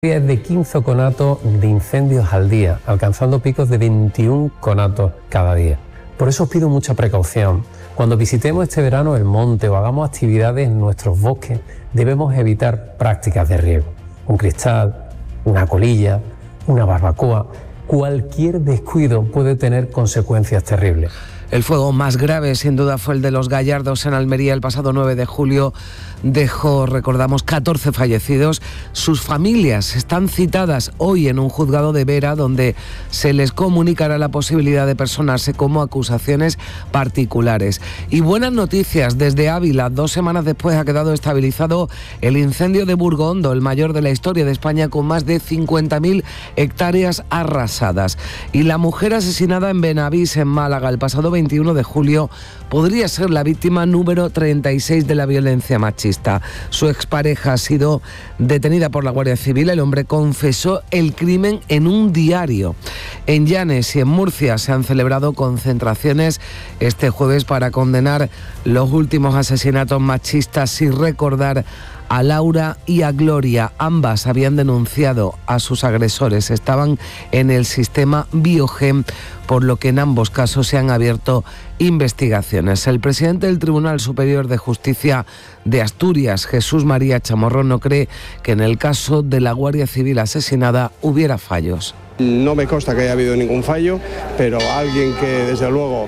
Es de 15 conatos de incendios al día, alcanzando picos de 21 conatos cada día. Por eso os pido mucha precaución. Cuando visitemos este verano el monte o hagamos actividades en nuestros bosques, debemos evitar prácticas de riesgo. Un cristal, una colilla, una barbacoa, cualquier descuido puede tener consecuencias terribles. El fuego más grave, sin duda, fue el de Los Gallardos en Almería el pasado 9 de julio. Dejó, recordamos, 14 fallecidos. Sus familias están citadas hoy en un juzgado de Vera, donde se les comunicará la posibilidad de personarse como acusaciones particulares. Y buenas noticias, desde Ávila, 2 semanas después ha quedado estabilizado el incendio de Burgondo, el mayor de la historia de España, con más de 50.000 hectáreas arrasadas. Y la mujer asesinada en Benavís, en Málaga, el pasado 21 de julio, podría ser la víctima número 36 de la violencia machista. Su expareja ha sido detenida por la Guardia Civil. El hombre confesó el crimen en un diario. En Llanes y en Murcia se han celebrado concentraciones este jueves para condenar los últimos asesinatos machistas y recordar a Laura y a Gloria. Ambas habían denunciado a sus agresores, estaban en el sistema Biogen, por lo que en ambos casos se han abierto investigaciones. El presidente del Tribunal Superior de Justicia de Asturias, Jesús María Chamorro, no cree que en el caso de la Guardia Civil asesinada hubiera fallos. No me consta que haya habido ningún fallo, pero alguien que desde luego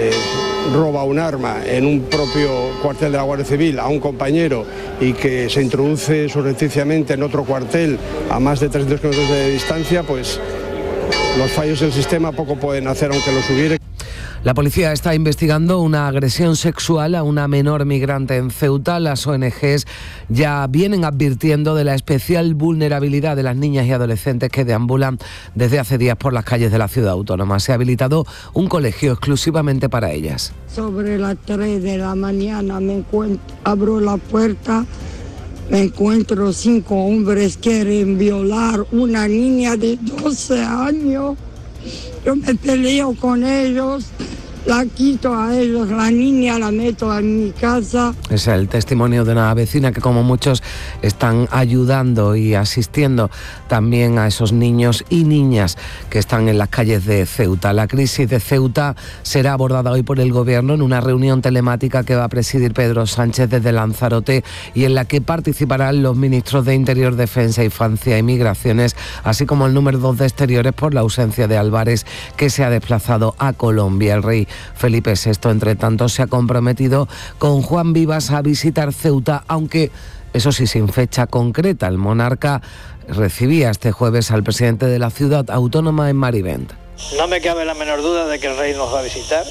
roba un arma en un propio cuartel de la Guardia Civil a un compañero y que se introduce surrepticiamente en otro cuartel a más de 300 kilómetros de distancia, pues los fallos del sistema poco pueden hacer aunque los hubiere. La policía está investigando una agresión sexual a una menor migrante en Ceuta. Las ONGs ya vienen advirtiendo de la especial vulnerabilidad de las niñas y adolescentes que deambulan desde hace días por las calles de la ciudad autónoma. Se ha habilitado un colegio exclusivamente para ellas. Sobre las 3 de la mañana abro la puerta, me encuentro 5 hombres que quieren violar una niña de 12 años. Yo me peleo con ellos, la quito a ellos, la niña la meto en mi casa. Es el testimonio de una vecina que, como muchos, están ayudando y asistiendo también a esos niños y niñas que están en las calles de Ceuta. La crisis de Ceuta será abordada hoy por el Gobierno en una reunión telemática que va a presidir Pedro Sánchez desde Lanzarote y en la que participarán los ministros de Interior, Defensa, Infancia y Migraciones, así como el número 2 de Exteriores por la ausencia de Álvarez, que se ha desplazado a Colombia. El rey Felipe VI, entre tanto, se ha comprometido con Juan Vivas a visitar Ceuta, aunque eso sí, sin fecha concreta. El monarca recibía este jueves al presidente de la ciudad autónoma en Marivent. No me cabe la menor duda de que el rey nos va a visitar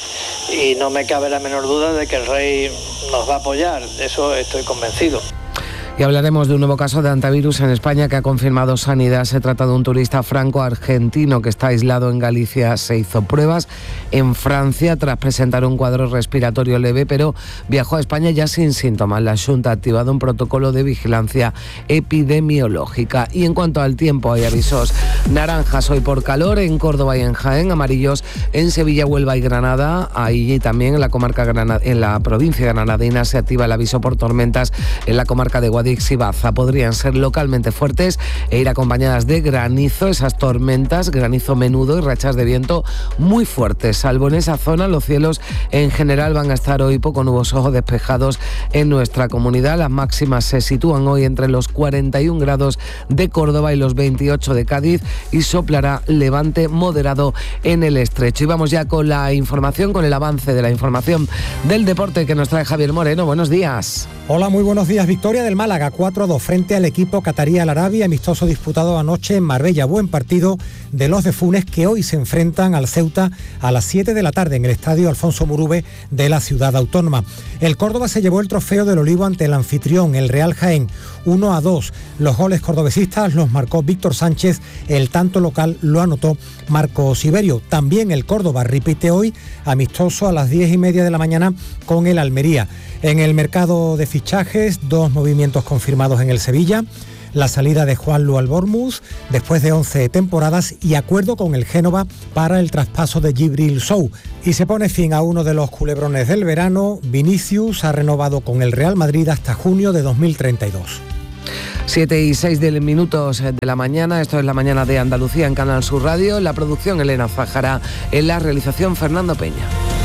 y no me cabe la menor duda de que el rey nos va a apoyar, de eso estoy convencido. Y hablaremos de un nuevo caso de hantavirus en España que ha confirmado Sanidad. Se trata de un turista franco-argentino que está aislado en Galicia. Se hizo pruebas en Francia tras presentar un cuadro respiratorio leve, pero viajó a España ya sin síntomas. La Xunta ha activado un protocolo de vigilancia epidemiológica. Y en cuanto al tiempo, hay avisos naranjas hoy por calor en Córdoba y en Jaén, amarillos en Sevilla, Huelva y Granada. Ahí también en la comarca en la provincia granadina se activa el aviso por tormentas en la comarca de Guadix y Baza. Podrían ser localmente fuertes e ir acompañadas de granizo. Esas tormentas, granizo menudo y rachas de viento muy fuertes. Salvo en esa zona, los cielos en general van a estar hoy poco nubosos o despejados en nuestra comunidad. Las máximas se sitúan hoy entre los 41 grados de Córdoba y los 28 de Cádiz y soplará levante moderado en el estrecho. Y vamos ya con la información, con el avance de la información del deporte que nos trae Javier Moreno. Buenos días. Hola, muy buenos días. Victoria del Málaga 4-2 frente al equipo catarí Al Arabi, amistoso disputado anoche en Marbella. Buen partido de los de Funes, que hoy se enfrentan al Ceuta a las 7 de la tarde en el estadio Alfonso Murube de la ciudad autónoma. El Córdoba se llevó el trofeo del Olivo ante el anfitrión, el Real Jaén, 1-2. Los goles cordobesistas los marcó Víctor Sánchez, el tanto local lo anotó Marco Siberio. También el Córdoba repite hoy amistoso a las 10:30 de la mañana con el Almería. En el mercado de fichajes, 2 movimientos confirmados en el Sevilla. La salida de Juanlu al Bournemouth después de 11 temporadas y acuerdo con el Génova para el traspaso de Djibril Sow. Y se pone fin a uno de los culebrones del verano. Vinicius ha renovado con el Real Madrid hasta junio de 2032. 7:06 de la mañana, esto es La Mañana de Andalucía en Canal Sur Radio. En la producción Elena Zajara, en la realización Fernando Peña.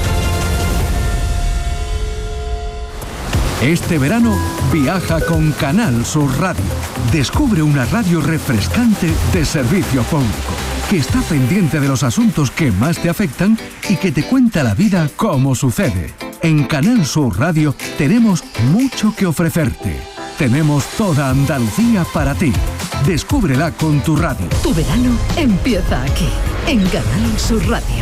Este verano viaja con Canal Sur Radio. Descubre una radio refrescante de servicio público, que está pendiente de los asuntos que más te afectan y que te cuenta la vida como sucede. En Canal Sur Radio tenemos mucho que ofrecerte. Tenemos toda Andalucía para ti. Descúbrela con tu radio. Tu verano empieza aquí, en Canal Sur Radio.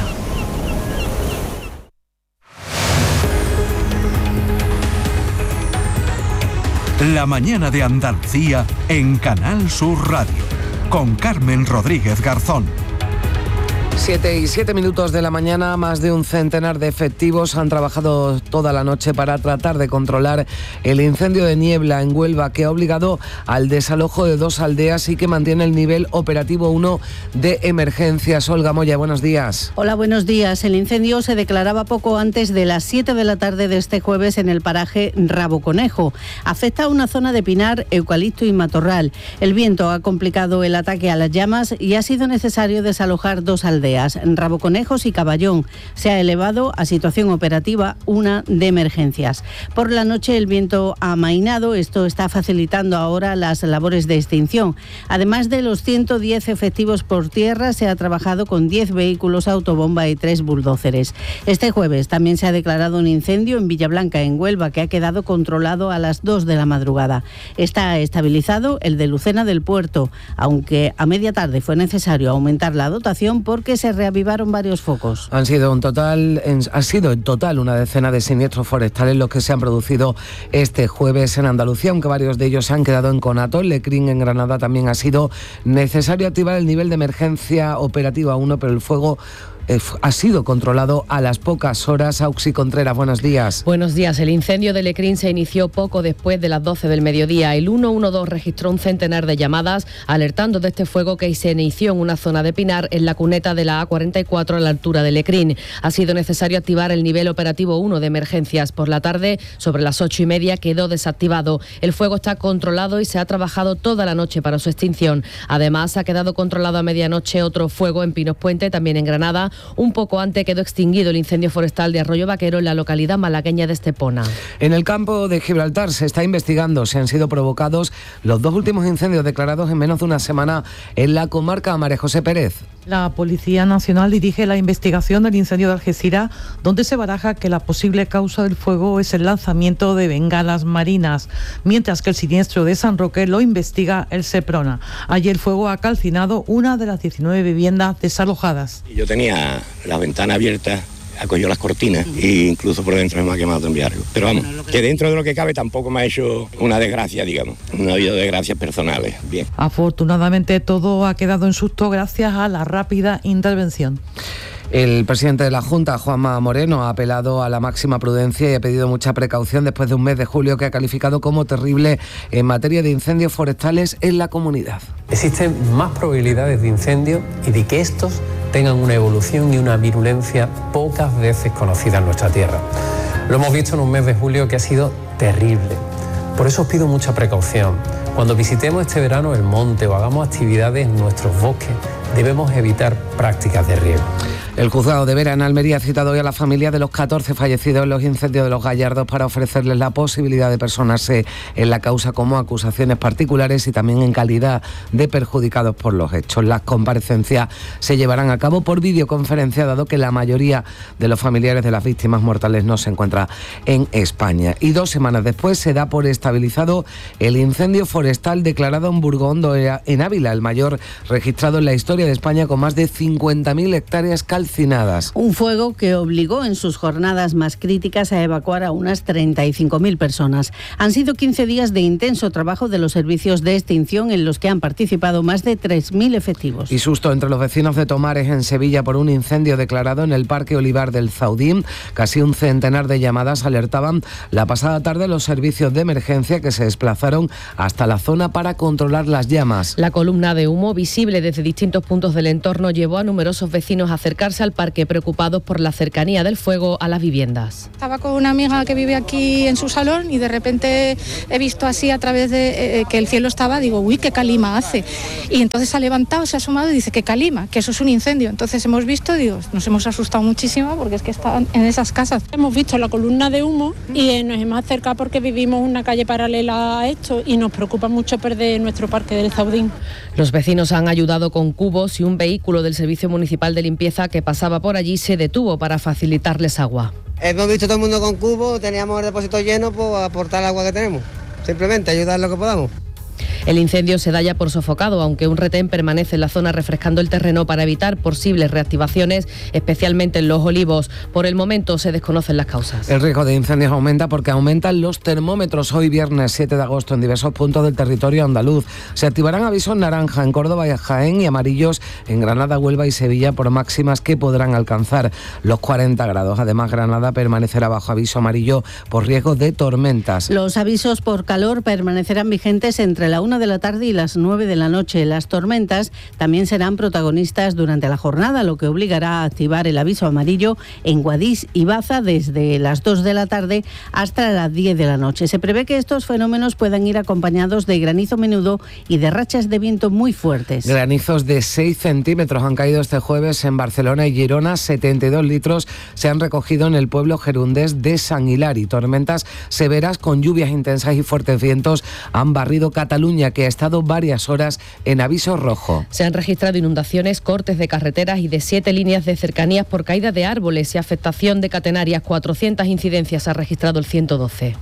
La mañana de Andalucía en Canal Sur Radio, con Carmen Rodríguez Garzón. 7:07 de la mañana, más de un centenar de efectivos han trabajado toda la noche para tratar de controlar el incendio de niebla en Huelva, que ha obligado al desalojo de 2 aldeas y que mantiene el nivel operativo 1 de emergencias. Olga Moya, buenos días. Hola, buenos días. El incendio se declaraba poco antes de las 7 de la tarde de este jueves en el paraje Rabo Conejo. Afecta a una zona de pinar, eucalipto y matorral. El viento ha complicado el ataque a las llamas y ha sido necesario desalojar 2 aldeas. Raboconejos y Caballón. Se ha elevado a situación operativa 1 de emergencias. Por la noche el viento ha amainado, esto está facilitando ahora las labores de extinción. Además de los 110 efectivos por tierra, se ha trabajado con 10 vehículos autobomba y 3 bulldóceres. Este jueves también se ha declarado un incendio en Villablanca, en Huelva, que ha quedado controlado a las 2 de la madrugada. Está estabilizado el de Lucena del Puerto, aunque a media tarde fue necesario aumentar la dotación porque se reavivaron varios focos. Ha sido en total una decena de siniestros forestales los que se han producido este jueves en Andalucía, aunque varios de ellos se han quedado en conato. En Lecrín, en Granada, también ha sido necesario activar el nivel de emergencia operativa 1, pero el fuego ha sido controlado a las pocas horas. Auxi Contreras, buenos días. Buenos días. El incendio de Lecrín se inició poco después de las 12 del mediodía. El 112 registró un centenar de llamadas alertando de este fuego que se inició en una zona de pinar en la cuneta de la A44 a la altura de Lecrín. Ha sido necesario activar el nivel operativo 1 de emergencias. Por la tarde, sobre las 8:30, quedó desactivado. El fuego está controlado y se ha trabajado toda la noche para su extinción. Además, ha quedado controlado a medianoche otro fuego en Pinos Puente, también en Granada. Un poco antes quedó extinguido el incendio forestal de Arroyo Vaquero en la localidad malagueña de Estepona. En el campo de Gibraltar se está investigando si han sido provocados los 2 últimos incendios declarados en menos de una semana en la comarca. María José Pérez. La Policía Nacional dirige la investigación del incendio de Algeciras, donde se baraja que la posible causa del fuego es el lanzamiento de bengalas marinas, mientras que el siniestro de San Roque lo investiga el Seprona. Allí el fuego ha calcinado una de las 19 viviendas desalojadas. Yo tenía la ventana abierta, acogió las cortinas e incluso por dentro me ha quemado también algo. Pero vamos, que dentro de lo que cabe tampoco me ha hecho una desgracia, digamos. No ha habido desgracias personales. Bien. Afortunadamente todo ha quedado en susto gracias a la rápida intervención. El presidente de la Junta, Juanma Moreno, ha apelado a la máxima prudencia y ha pedido mucha precaución después de un mes de julio que ha calificado como terrible en materia de incendios forestales en la comunidad. Existen más probabilidades de incendio y de que estos tengan una evolución y una virulencia pocas veces conocida en nuestra tierra. Lo hemos visto en un mes de julio que ha sido terrible. Por eso os pido mucha precaución. Cuando visitemos este verano el monte o hagamos actividades en nuestros bosques, debemos evitar prácticas de riesgo. El juzgado de Vera en Almería ha citado hoy a la familia de los 14 fallecidos en los incendios de Los Gallardos para ofrecerles la posibilidad de personarse en la causa como acusaciones particulares y también en calidad de perjudicados por los hechos. Las comparecencias se llevarán a cabo por videoconferencia, dado que la mayoría de los familiares de las víctimas mortales no se encuentra en España. Y 2 semanas después se da por estabilizado el incendio forestal declarado en Burgondo, en Ávila, el mayor registrado en la historia de España, con más de 50.000 hectáreas calcinadas. Un fuego que obligó en sus jornadas más críticas a evacuar a unas 35.000 personas. Han sido 15 días de intenso trabajo de los servicios de extinción en los que han participado más de 3.000 efectivos. Y susto entre los vecinos de Tomares, en Sevilla, por un incendio declarado en el Parque Olivar del Zaudín. Casi un centenar de llamadas alertaban la pasada tarde los servicios de emergencia que se desplazaron hasta la zona para controlar las llamas. La columna de humo visible desde distintos puntos del entorno llevó a numerosos vecinos a acercarse desplazarse al parque, preocupados por la cercanía del fuego a las viviendas. Estaba con una amiga que vive aquí en su salón y de repente he visto así a través de que el cielo estaba, digo, uy, qué calima hace. Y entonces se ha levantado, se ha asomado y dice, qué calima, que eso es un incendio. Entonces hemos visto, digo, nos hemos asustado muchísimo porque es que estaban en esas casas. Hemos visto la columna de humo y nos hemos acercado porque vivimos una calle paralela a esto y nos preocupa mucho perder nuestro parque del Zaudín. Los vecinos han ayudado con cubos y un vehículo del Servicio Municipal de Limpieza que pasaba por allí se detuvo para facilitarles agua. Hemos visto todo el mundo con cubos, teníamos el depósito lleno, pues aportar el agua que tenemos. Simplemente ayudar lo que podamos. El incendio se da ya por sofocado, aunque un retén permanece en la zona refrescando el terreno para evitar posibles reactivaciones, especialmente en Los Olivos. Por el momento se desconocen las causas. El riesgo de incendios aumenta porque aumentan los termómetros. Hoy viernes 7 de agosto en diversos puntos del territorio andaluz. Se activarán avisos naranja en Córdoba y Jaén y amarillos en Granada, Huelva y Sevilla por máximas que podrán alcanzar los 40 grados. Además, Granada permanecerá bajo aviso amarillo por riesgo de tormentas. Los avisos por calor permanecerán vigentes entre la 1 de la tarde y las 9 de la noche. Las tormentas también serán protagonistas durante la jornada, lo que obligará a activar el aviso amarillo en Guadix y Baza desde las 2 de la tarde hasta las 10 de la noche. Se prevé que estos fenómenos puedan ir acompañados de granizo menudo y de rachas de viento muy fuertes. Granizos de 6 centímetros han caído este jueves en Barcelona y Girona. 72 litros se han recogido en el pueblo gerundés de San Hilari. Tormentas severas con lluvias intensas y fuertes vientos han barrido Cataluña, que ha estado varias horas en aviso rojo. Se han registrado inundaciones, cortes de carreteras y de 7 líneas de cercanías por caída de árboles y afectación de catenarias. 400 incidencias ha registrado el 112.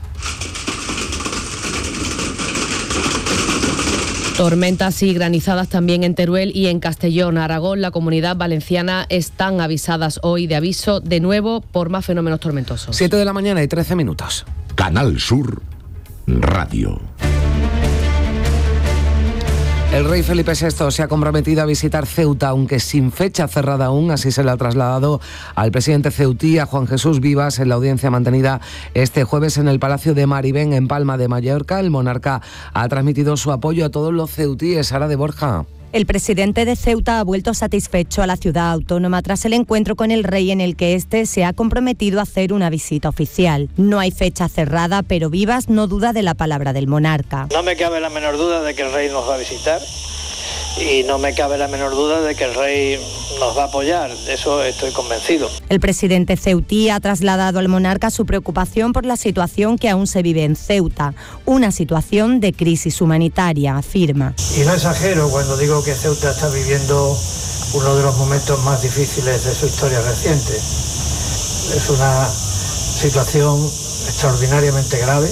Tormentas y granizadas también en Teruel y en Castellón. Aragón, la Comunidad Valenciana están avisadas hoy de aviso de nuevo por más fenómenos tormentosos. 7 de la mañana y 13 minutos. Canal Sur Radio. El rey Felipe VI se ha comprometido a visitar Ceuta, aunque sin fecha cerrada aún. Así se le ha trasladado al presidente ceutí, a Juan Jesús Vivas, en la audiencia mantenida este jueves en el Palacio de Maribén, en Palma de Mallorca. El monarca ha transmitido su apoyo a todos los ceutíes. Sara de Borja. El presidente de Ceuta ha vuelto satisfecho a la ciudad autónoma tras el encuentro con el rey en el que éste se ha comprometido a hacer una visita oficial. No hay fecha cerrada, pero Vivas no duda de la palabra del monarca. No me cabe la menor duda de que el rey nos va a visitar y no me cabe la menor duda de que el rey nos va a apoyar, de eso estoy convencido. El presidente ceutí ha trasladado al monarca su preocupación por la situación que aún se vive en Ceuta, una situación de crisis humanitaria, afirma. Y no exagero cuando digo que Ceuta está viviendo uno de los momentos más difíciles de su historia reciente. Es una situación extraordinariamente grave,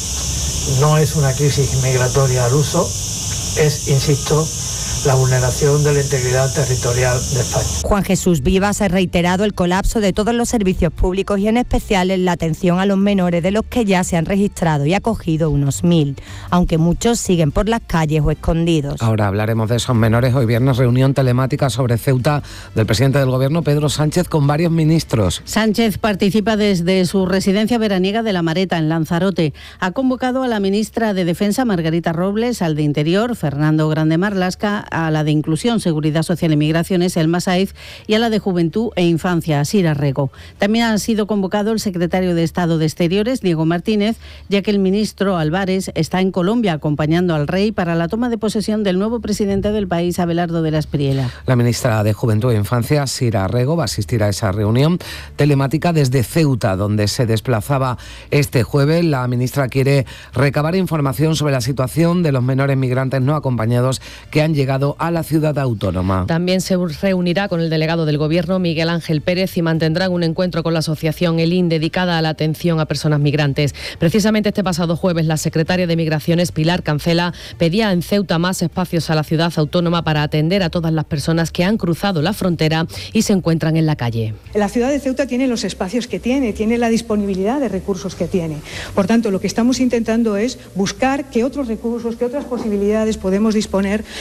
no es una crisis migratoria al uso, es, insisto, la vulneración de la integridad territorial de España. Juan Jesús Vivas ha reiterado el colapso de todos los servicios públicos y en especial en la atención a los menores, de los que ya se han registrado y acogido unos 1000, aunque muchos siguen por las calles o escondidos. Ahora hablaremos de esos menores. Hoy viernes reunión telemática sobre Ceuta del presidente del Gobierno, Pedro Sánchez, con varios ministros. Sánchez participa desde su residencia veraniega de La Mareta, en Lanzarote. Ha convocado a la ministra de Defensa, Margarita Robles, al de Interior, Fernando Grande Marlaska, a la de Inclusión, Seguridad Social y Migraciones, Elma Saiz, y a la de Juventud e Infancia, Sira Rego. También ha sido convocado el secretario de Estado de Exteriores, Diego Martínez, ya que el ministro Álvarez está en Colombia acompañando al rey para la toma de posesión del nuevo presidente del país, Abelardo de la Espriella. La ministra de Juventud e Infancia, Sira Rego, va a asistir a esa reunión telemática desde Ceuta, donde se desplazaba este jueves. La ministra quiere recabar información sobre la situación de los menores migrantes no acompañados que han llegado a la ciudad autónoma. También se reunirá con el delegado del Gobierno, Miguel Ángel Pérez, y mantendrán un encuentro con la asociación ELIN dedicada a la atención a personas migrantes. Precisamente este pasado jueves, la secretaria de Migraciones, Pilar Cancela, pedía en Ceuta más espacios a la ciudad autónoma para atender a todas las personas que han cruzado la frontera y se encuentran en la calle. La ciudad de Ceuta tiene los espacios que tiene la disponibilidad de recursos que tiene. Por tanto, lo que estamos intentando es buscar qué otros recursos, qué otras posibilidades podemos disponer, y ahí también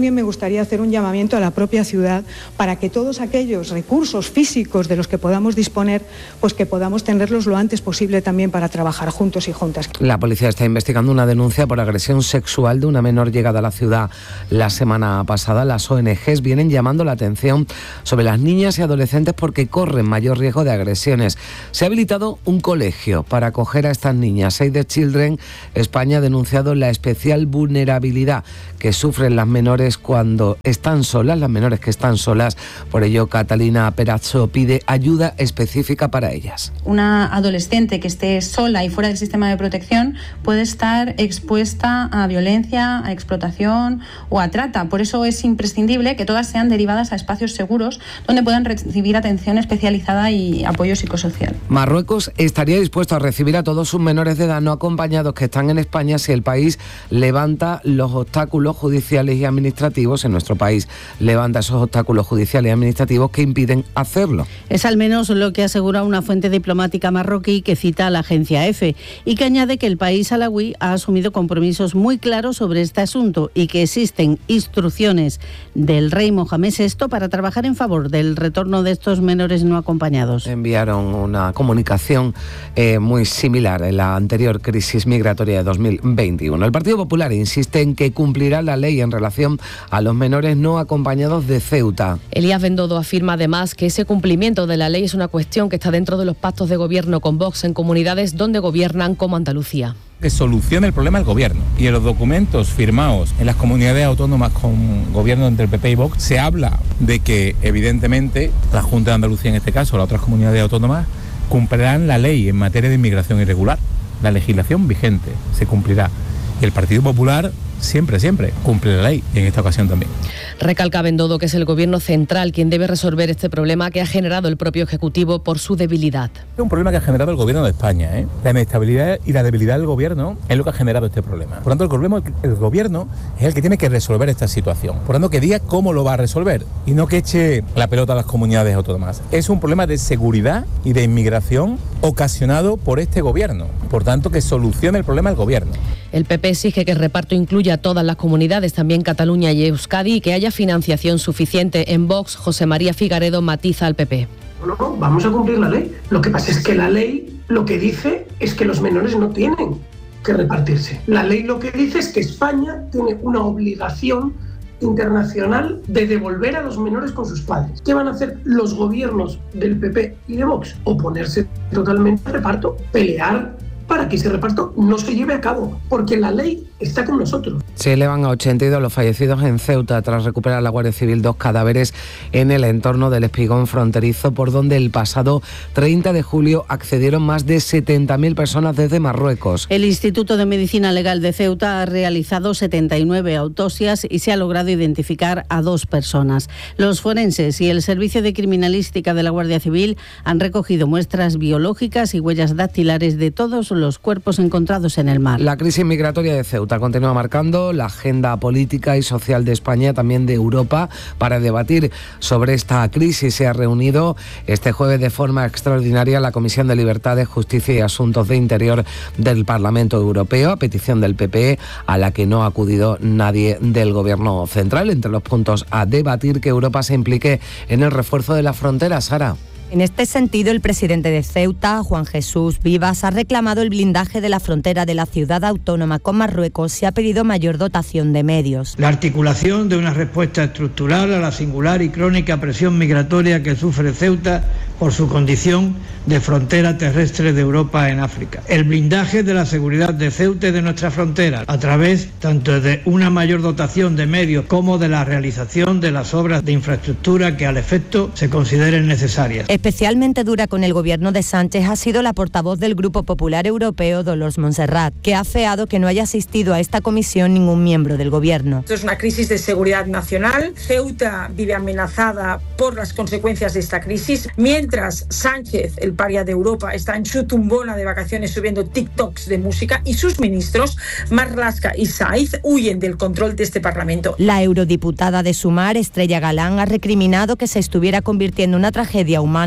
también me gustaría hacer un llamamiento a la propia ciudad para que todos aquellos recursos físicos de los que podamos disponer, pues que podamos tenerlos lo antes posible también para trabajar juntos y juntas. La policía está investigando una denuncia por agresión sexual de una menor llegada a la ciudad la semana pasada. Las ONGs vienen llamando la atención sobre las niñas y adolescentes porque corren mayor riesgo de agresiones. Se ha habilitado un colegio para acoger a estas niñas. Save the Children España ha denunciado la especial vulnerabilidad que sufren las menores cuando están solas, las menores que están solas. Por ello, Catalina Perazzo pide ayuda específica para ellas. Una adolescente que esté sola y fuera del sistema de protección puede estar expuesta a violencia, a explotación o a trata. Por eso es imprescindible que todas sean derivadas a espacios seguros donde puedan recibir atención especializada y apoyo psicosocial. Marruecos estaría dispuesto a recibir a todos sus menores de edad no acompañados que están en España si el país levanta los obstáculos judiciales y administrativos, en nuestro país levanta esos obstáculos judiciales y administrativos que impiden hacerlo. Es al menos lo que asegura una fuente diplomática marroquí que cita a la agencia EFE y que añade que el país alauí ha asumido compromisos muy claros sobre este asunto y que existen instrucciones del rey Mohamed VI para trabajar en favor del retorno de estos menores no acompañados. Enviaron una comunicación muy similar en la anterior crisis migratoria de 2021. El Partido Popular insiste en que cumplirá la ley en relación a los menores no acompañados de Ceuta. Elías Bendodo afirma además que ese cumplimiento de la ley es una cuestión que está dentro de los pactos de gobierno con Vox en comunidades donde gobiernan como Andalucía. Que solucione el problema el gobierno. Y en los documentos firmados en las comunidades autónomas con gobierno entre el PP y Vox se habla de que evidentemente la Junta de Andalucía en este caso, las otras comunidades autónomas, cumplirán la ley en materia de inmigración irregular. La legislación vigente se cumplirá. Y el Partido Popular siempre cumple la ley, y en esta ocasión también. Recalca Bendodo que es el Gobierno central quien debe resolver este problema que ha generado el propio Ejecutivo por su debilidad. Es un problema que ha generado el Gobierno de España. La inestabilidad y la debilidad del Gobierno es lo que ha generado este problema. Por tanto, el Gobierno es el que tiene que resolver esta situación. Por tanto, que diga cómo lo va a resolver y no que eche la pelota a las comunidades autónomas. Es un problema de seguridad y de inmigración ocasionado por este Gobierno. Por tanto, que solucione el problema el Gobierno. El PP exige que el reparto incluya a todas las comunidades, también Cataluña y Euskadi, y que haya financiación suficiente. En Vox, José María Figaredo matiza al PP. No, vamos a cumplir la ley. Lo que pasa es que la ley lo que dice es que los menores no tienen que repartirse. La ley lo que dice es que España tiene una obligación internacional de devolver a los menores con sus padres. ¿Qué van a hacer los gobiernos del PP y de Vox? Oponerse totalmente al reparto, pelear para que ese reparto no se lleve a cabo, porque la ley está con nosotros. Se elevan a 82 los fallecidos en Ceuta tras recuperar la Guardia Civil 2 cadáveres en el entorno del espigón fronterizo, por donde el pasado 30 de julio accedieron más de 70.000 personas desde Marruecos. El Instituto de Medicina Legal de Ceuta ha realizado 79 autopsias y se ha logrado identificar a 2 personas. Los forenses y el Servicio de Criminalística de la Guardia Civil han recogido muestras biológicas y huellas dactilares de todos los cuerpos encontrados en el mar. La crisis migratoria de Ceuta continúa marcando la agenda política y social de España, también de Europa. Para debatir sobre esta crisis se ha reunido este jueves de forma extraordinaria la Comisión de Libertades, Justicia y Asuntos de Interior del Parlamento Europeo, a petición del PP, a la que no ha acudido nadie del Gobierno central. Entre los puntos a debatir, que Europa se implique en el refuerzo de la frontera. Sara. En este sentido, el presidente de Ceuta, Juan Jesús Vivas, ha reclamado el blindaje de la frontera de la ciudad autónoma con Marruecos y ha pedido mayor dotación de medios. La articulación de una respuesta estructural a la singular y crónica presión migratoria que sufre Ceuta por su condición de frontera terrestre de Europa en África. El blindaje de la seguridad de Ceuta y de nuestra frontera a través tanto de una mayor dotación de medios como de la realización de las obras de infraestructura que al efecto se consideren necesarias. Especialmente dura con el gobierno de Sánchez ha sido la portavoz del Grupo Popular Europeo, Dolors Montserrat, que ha afeado que no haya asistido a esta comisión ningún miembro del gobierno. Esto es una crisis de seguridad nacional. Ceuta vive amenazada por las consecuencias de esta crisis, mientras Sánchez, el paria de Europa, está en su tumbona de vacaciones subiendo TikToks de música y sus ministros, Marlaska y Saiz, huyen del control de este Parlamento. La eurodiputada de Sumar, Estrella Galán, ha recriminado que se estuviera convirtiendo en una tragedia humana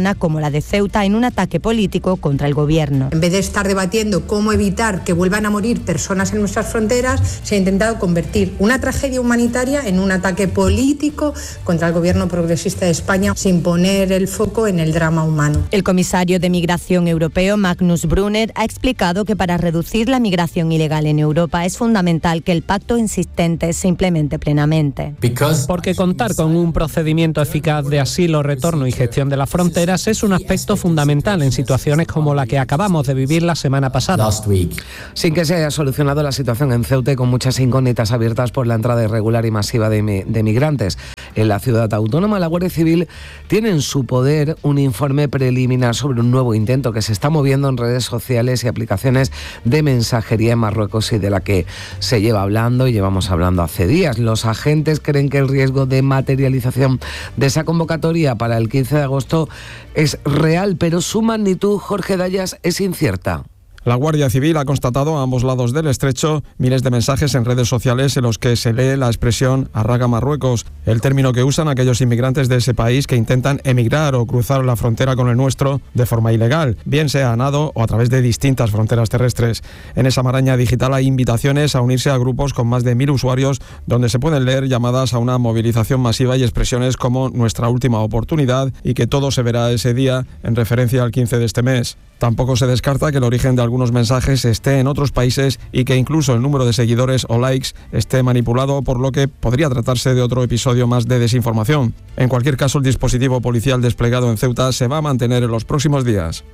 zona como la de Ceuta en un ataque político contra el gobierno. En vez de estar debatiendo cómo evitar que vuelvan a morir personas en nuestras fronteras, se ha intentado convertir una tragedia humanitaria en un ataque político contra el gobierno progresista de España, sin poner el foco en el drama humano. El comisario de Migración europeo, Magnus Brunner, ha explicado que para reducir la migración ilegal en Europa es fundamental que el pacto insistente se implemente plenamente. Porque contar con un procedimiento eficaz de asilo, retorno y gestión de las fronteras es un aspecto fundamental en situaciones como la que acabamos de vivir la semana pasada. Sin que se haya solucionado la situación en Ceuta, con muchas incógnitas abiertas por la entrada irregular y masiva de migrantes en la ciudad autónoma, la Guardia Civil tiene en su poder un informe preliminar sobre un nuevo intento que se está moviendo en redes sociales y aplicaciones de mensajería en Marruecos y de la que se lleva hablando y llevamos hablando hace días. Los agentes creen que el riesgo de materialización de esa convocatoria para el 15 de agosto es real, pero su magnitud, Jorge Dayas, es incierta. La Guardia Civil ha constatado a ambos lados del estrecho miles de mensajes en redes sociales en los que se lee la expresión "Arraga Marruecos", el término que usan aquellos inmigrantes de ese país que intentan emigrar o cruzar la frontera con el nuestro de forma ilegal, bien sea a nado o a través de distintas fronteras terrestres. En esa maraña digital hay invitaciones a unirse a grupos con más de 1.000 usuarios donde se pueden leer llamadas a una movilización masiva y expresiones como "nuestra última oportunidad" y que todo se verá ese día, en referencia al 15 de este mes. Tampoco se descarta que el origen de algunos mensajes esté en otros países y que incluso el número de seguidores o likes esté manipulado, por lo que podría tratarse de otro episodio más de desinformación. En cualquier caso, el dispositivo policial desplegado en Ceuta se va a mantener en los próximos días.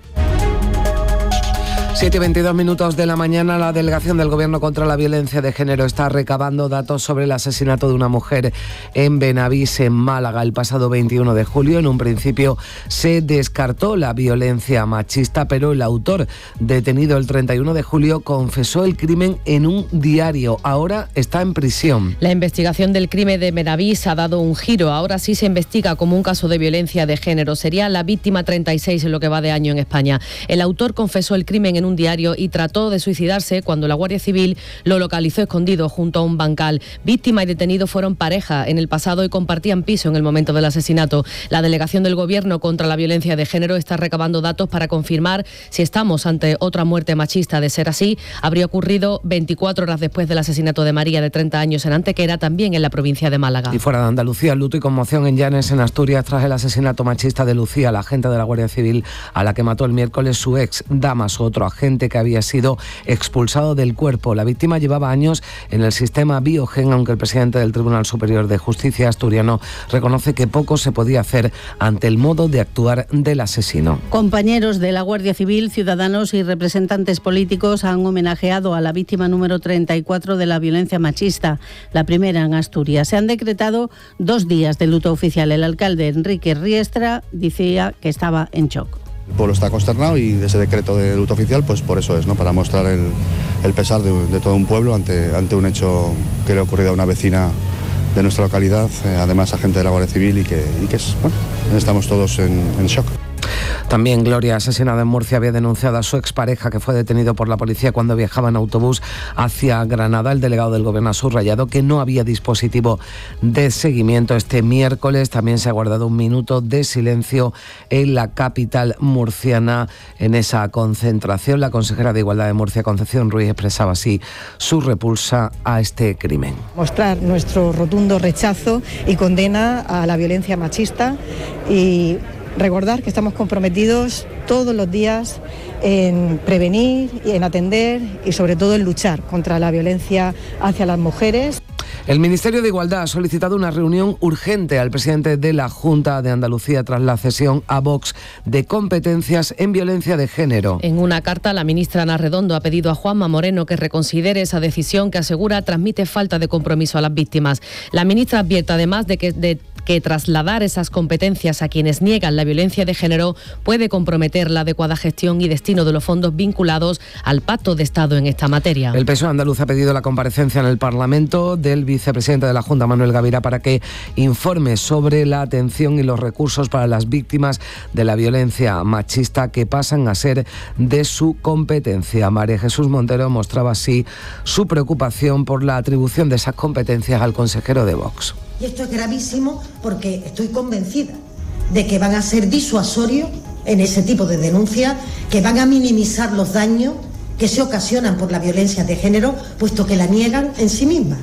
7:22 de la mañana, la delegación del Gobierno contra la violencia de género está recabando datos sobre el asesinato de una mujer en Benavís, en Málaga, el pasado 21 de julio. En un principio se descartó la violencia machista, pero el autor, detenido el 31 de julio, confesó el crimen en un diario. Ahora está en prisión. La investigación del crimen de Benavís ha dado un giro. Ahora sí se investiga como un caso de violencia de género. Sería la víctima 36 en lo que va de año en España. El autor confesó el crimen en un diario y trató de suicidarse cuando la Guardia Civil lo localizó escondido junto a un bancal. Víctima y detenido fueron pareja en el pasado y compartían piso en el momento del asesinato. La delegación del Gobierno contra la violencia de género está recabando datos para confirmar si estamos ante otra muerte machista. De ser así, habría ocurrido 24 horas después del asesinato de María, de 30 años, en Antequera, también en la provincia de Málaga. Y fuera de Andalucía, luto y conmoción en Llanes, en Asturias, tras el asesinato machista de Lucía, la agente de la Guardia Civil a la que mató el miércoles su ex Damas, otro agente que había sido expulsado del cuerpo. La víctima llevaba años en el sistema Biogen, aunque el presidente del Tribunal Superior de Justicia asturiano reconoce que poco se podía hacer ante el modo de actuar del asesino. Compañeros de la Guardia Civil, ciudadanos y representantes políticos han homenajeado a la víctima número 34 de la violencia machista, la primera en Asturias. Se han decretado 2 días de luto oficial. El alcalde Enrique Riestra decía que estaba en shock. El pueblo está consternado y ese decreto de luto oficial, pues por eso es, ¿no? Para mostrar el pesar de todo un pueblo ante un hecho que le ha ocurrido a una vecina de nuestra localidad, además agente de la Guardia Civil y que es, bueno, estamos todos en shock. También Gloria, asesinada en Murcia, había denunciado a su expareja, que fue detenido por la policía cuando viajaba en autobús hacia Granada. El delegado del Gobierno ha subrayado que no había dispositivo de seguimiento. Este miércoles también se ha guardado un minuto de silencio en la capital murciana en esa concentración. La consejera de Igualdad de Murcia, Concepción Ruiz, expresaba así su repulsa a este crimen. Mostrar nuestro rotundo rechazo y condena a la violencia machista y recordar que estamos comprometidos todos los días en prevenir y en atender y sobre todo en luchar contra la violencia hacia las mujeres. El Ministerio de Igualdad ha solicitado una reunión urgente al presidente de la Junta de Andalucía tras la cesión a Vox de competencias en violencia de género. En una carta, la ministra Ana Redondo ha pedido a Juanma Moreno que reconsidere esa decisión que asegura transmite falta de compromiso a las víctimas. La ministra advierte además de que trasladar esas competencias a quienes niegan la violencia de género puede comprometer la adecuada gestión y destino de los fondos vinculados al Pacto de Estado en esta materia. El PSOE andaluz ha pedido la comparecencia en el Parlamento del vicepresidente de la Junta, Manuel Gavira, para que informe sobre la atención y los recursos para las víctimas de la violencia machista que pasan a ser de su competencia. María Jesús Montero mostraba así su preocupación por la atribución de esas competencias al consejero de Vox. Y esto es gravísimo porque estoy convencida de que van a ser disuasorios en ese tipo de denuncias, que van a minimizar los daños que se ocasionan por la violencia de género, puesto que la niegan en sí mismas.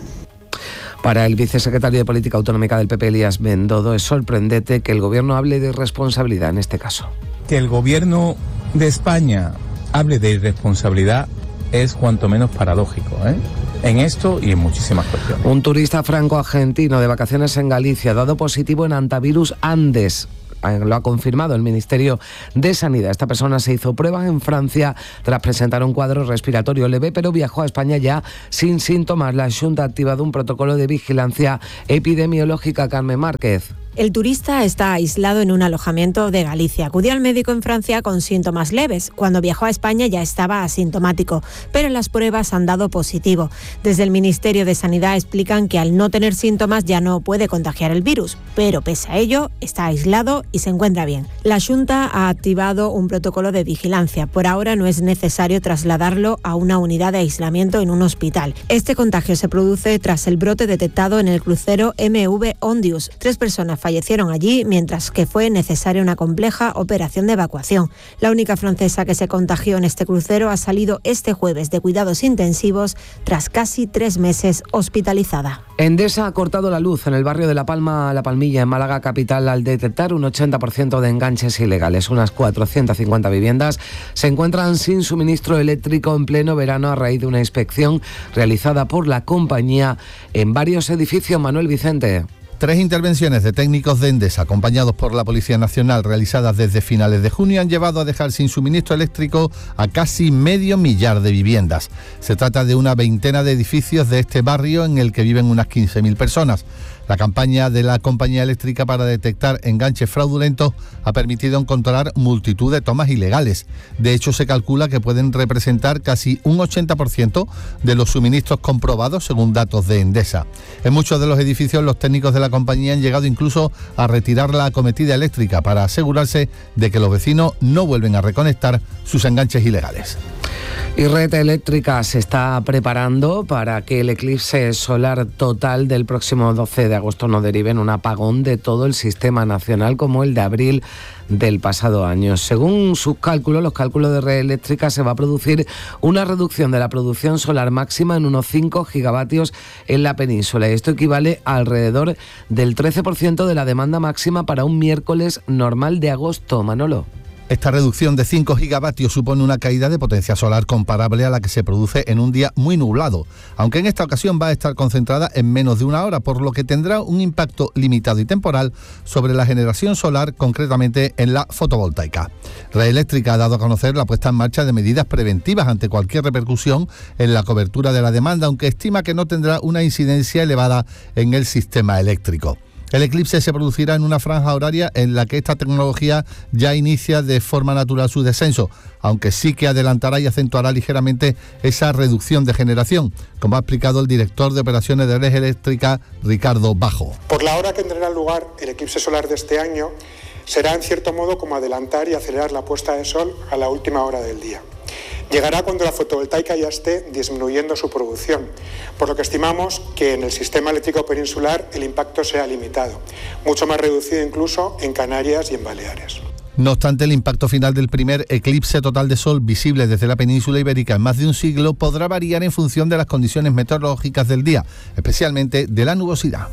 Para el vicesecretario de Política Autonómica del PP, Elías Bendodo, es sorprendente que el Gobierno hable de irresponsabilidad en este caso. Que el Gobierno de España hable de irresponsabilidad es cuanto menos paradójico, en esto y en muchísimas cuestiones. Un turista franco-argentino de vacaciones en Galicia ha dado positivo en hantavirus Andes. Lo ha confirmado el Ministerio de Sanidad. Esta persona se hizo pruebas en Francia tras presentar un cuadro respiratorio leve, pero viajó a España ya sin síntomas. La Xunta ha activado un protocolo de vigilancia epidemiológica. Carmen Márquez. El turista está aislado en un alojamiento de Galicia. Acudió al médico en Francia con síntomas leves. Cuando viajó a España ya estaba asintomático, pero las pruebas han dado positivo. Desde el Ministerio de Sanidad explican que al no tener síntomas ya no puede contagiar el virus, pero pese a ello está aislado y se encuentra bien. La Xunta ha activado un protocolo de vigilancia. Por ahora no es necesario trasladarlo a una unidad de aislamiento en un hospital. Este contagio se produce tras el brote detectado en el crucero MV Ondius. 3 personas fallecieron allí, mientras que fue necesaria una compleja operación de evacuación. La única francesa que se contagió en este crucero ha salido este jueves de cuidados intensivos tras casi 3 meses hospitalizada. Endesa ha cortado la luz en el barrio de La Palma, La Palmilla, en Málaga capital, al detectar un 80% de enganches ilegales. Unas 450 viviendas se encuentran sin suministro eléctrico en pleno verano a raíz de una inspección realizada por la compañía en varios edificios. Manuel Vicente. 3 intervenciones de técnicos de Endesa, acompañados por la Policía Nacional, realizadas desde finales de junio, han llevado a dejar sin suministro eléctrico a casi 500.000 de viviendas. Se trata de una veintena de edificios de este barrio en el que viven unas 15.000 personas. La campaña de la compañía eléctrica para detectar enganches fraudulentos ha permitido encontrar multitud de tomas ilegales. De hecho, se calcula que pueden representar casi un 80% de los suministros comprobados, según datos de Endesa. En muchos de los edificios, los técnicos de la compañía han llegado incluso a retirar la acometida eléctrica para asegurarse de que los vecinos no vuelven a reconectar sus enganches ilegales. Y Red Eléctrica se está preparando para que el eclipse solar total del próximo 12 de agosto no derive en un apagón de todo el sistema nacional como el de abril del pasado año. Según sus cálculos, los cálculos de Red Eléctrica, se va a producir una reducción de la producción solar máxima en unos 5 gigavatios en la península. Y esto equivale a alrededor del 13% de la demanda máxima para un miércoles normal de agosto. Manolo. Esta reducción de 5 gigavatios supone una caída de potencia solar comparable a la que se produce en un día muy nublado, aunque en esta ocasión va a estar concentrada en menos de una hora, por lo que tendrá un impacto limitado y temporal sobre la generación solar, concretamente en la fotovoltaica. Red Eléctrica ha dado a conocer la puesta en marcha de medidas preventivas ante cualquier repercusión en la cobertura de la demanda, aunque estima que no tendrá una incidencia elevada en el sistema eléctrico. El eclipse se producirá en una franja horaria en la que esta tecnología ya inicia de forma natural su descenso, aunque sí que adelantará y acentuará ligeramente esa reducción de generación, como ha explicado el director de operaciones de Red Eléctrica, Ricardo Bajo. Por la hora que tendrá lugar el eclipse solar de este año, será en cierto modo como adelantar y acelerar la puesta de sol a la última hora del día. Llegará cuando la fotovoltaica ya esté disminuyendo su producción, por lo que estimamos que en el sistema eléctrico peninsular el impacto sea limitado, mucho más reducido incluso en Canarias y en Baleares. No obstante, el impacto final del primer eclipse total de sol visible desde la península ibérica en más de un siglo podrá variar en función de las condiciones meteorológicas del día, especialmente de la nubosidad.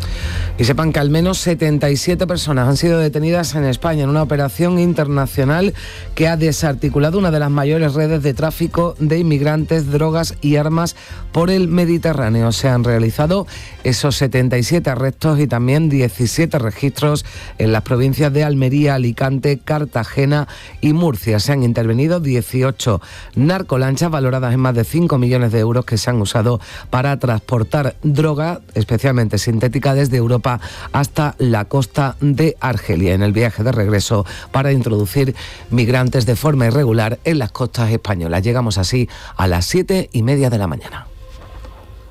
Y sepan que al menos 77 personas han sido detenidas en España en una operación internacional que ha desarticulado una de las mayores redes de tráfico de inmigrantes, drogas y armas por el Mediterráneo. Se han realizado esos 77 arrestos y también 17 registros en las provincias de Almería, Alicante, Cartagena y Murcia. Se han intervenido 18 narcolanchas valoradas en más de 5 millones de euros que se han usado para transportar droga, especialmente sintética, desde Europa hasta la costa de Argelia, en el viaje de regreso para introducir migrantes de forma irregular en las costas españolas. Llegamos así a las 7:30 de la mañana.